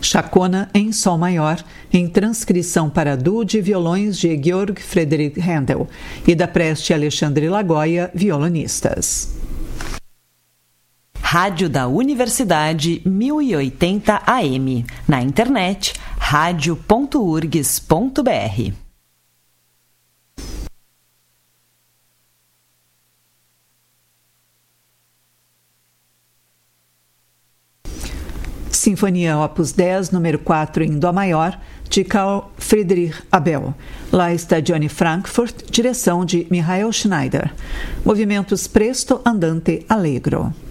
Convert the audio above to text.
Chacona em Sol Maior, em transcrição para duo de violões de Georg Friedrich Händel e da Preste Alexandre Lagoia, violonistas. Rádio da Universidade 1080 AM. Na internet, radio.urgs.br. Sinfonia Opus 10, número 4 em Dó maior, de Carl Friedrich Abel. La Stagione Frankfurt, direção de Michael Schneider. Movimentos presto, andante, allegro.